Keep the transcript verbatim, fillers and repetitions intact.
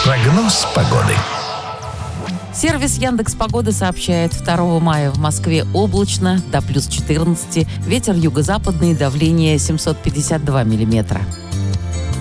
Прогноз погоды. Сервис Яндекс Погода сообщает, второго мая в Москве облачно, до плюс четырнадцати, ветер юго-западный, давление семьсот пятьдесят два миллиметра.